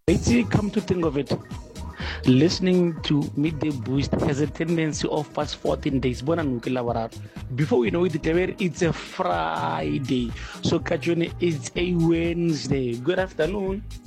Basically, come to think of it, listening to Midday Boost has a tendency of fast 14 days. Before we know it, it's a Friday. So Kachuni, it's a Wednesday. Good afternoon.